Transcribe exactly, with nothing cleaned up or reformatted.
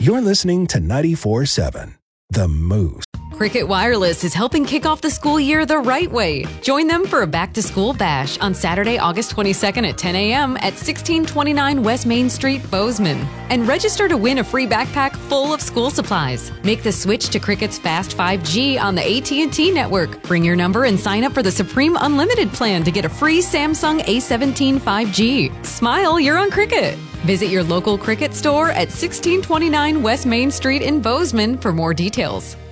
You're listening to ninety-four point seven, The Moose. Cricket Wireless is helping kick off the school year the right way. Join them for a back-to-school bash on Saturday, August twenty-second at ten a.m. at sixteen twenty-nine West Main Street, Bozeman. And register to win a free backpack full of school supplies. Make the switch to Cricket's Fast five G on the A T and T network. Bring your number and sign up for the Supreme Unlimited plan to get a free Samsung A seventeen five G. Smile, you're on Cricket. Visit your local Cricket store at sixteen twenty-nine West Main Street in Bozeman for more details.